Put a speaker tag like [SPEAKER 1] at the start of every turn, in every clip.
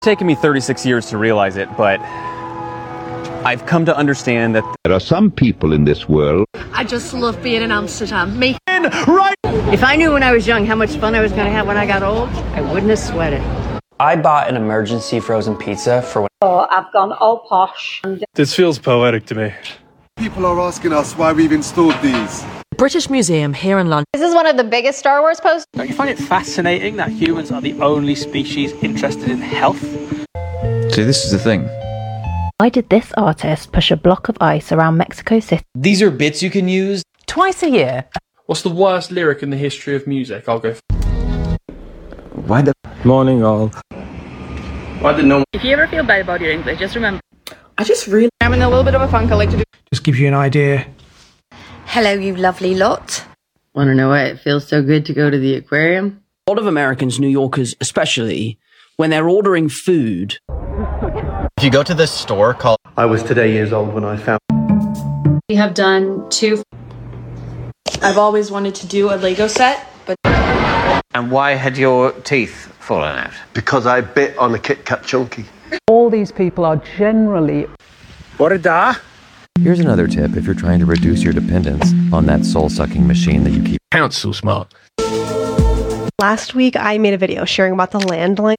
[SPEAKER 1] Taken me 36 years to realize it, but I've come to understand that
[SPEAKER 2] there are some people in this world.
[SPEAKER 3] I just love being in Amsterdam. Me.
[SPEAKER 1] Right.
[SPEAKER 4] If I knew when I was young how much fun I was going to have when I got old, I wouldn't have sweated.
[SPEAKER 5] I bought an emergency frozen pizza for when...
[SPEAKER 6] Oh, I've gone all posh.
[SPEAKER 7] This feels poetic to me.
[SPEAKER 8] People are asking us why we've installed these.
[SPEAKER 3] British Museum here in London.
[SPEAKER 9] This is one of the biggest Star Wars posters.
[SPEAKER 10] Don't you find it fascinating that humans are the only species interested in health?
[SPEAKER 11] See, this is the thing.
[SPEAKER 12] Why did this artist push a block of ice around Mexico City?
[SPEAKER 5] These are bits you can use
[SPEAKER 3] Twice a year.
[SPEAKER 7] What's the worst lyric in the history of music? I'll go.
[SPEAKER 11] Why the...
[SPEAKER 7] Morning, all. Why did no one...
[SPEAKER 4] If you ever feel bad about your English, just remember.
[SPEAKER 3] I just really...
[SPEAKER 4] I'm in a little bit of a funk. I like to do...
[SPEAKER 13] Just gives you an idea.
[SPEAKER 3] Hello, you lovely lot.
[SPEAKER 4] Want to know why it feels so good to go to the aquarium?
[SPEAKER 10] A lot of Americans, New Yorkers especially, when they're ordering food...
[SPEAKER 5] If you go to this store called...
[SPEAKER 14] I was today years old when I found...
[SPEAKER 9] We have done 2.
[SPEAKER 3] I've always wanted to do a Lego set, but...
[SPEAKER 15] And why had your teeth fallen out?
[SPEAKER 14] Because I bit on a Kit Kat Chunky.
[SPEAKER 16] All these people are generally...
[SPEAKER 7] What a da?
[SPEAKER 17] Here's another tip if you're trying to reduce your dependence on that soul-sucking machine that you keep...
[SPEAKER 7] Count's so smart.
[SPEAKER 18] Last week, I made a video sharing about the landline.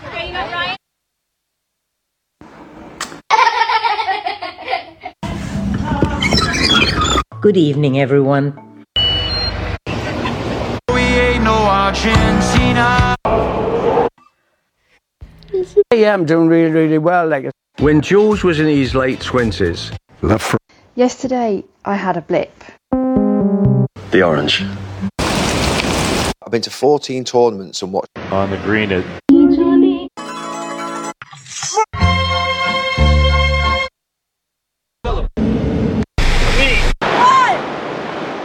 [SPEAKER 4] Good evening, everyone.
[SPEAKER 13] We ain't no Argentina.
[SPEAKER 10] Yeah, I'm doing really, really well.
[SPEAKER 14] When George was in his late 20s,
[SPEAKER 9] Yesterday, I had a blip.
[SPEAKER 14] the orange.
[SPEAKER 19] I've been to 14 tournaments and watched.
[SPEAKER 7] On the green,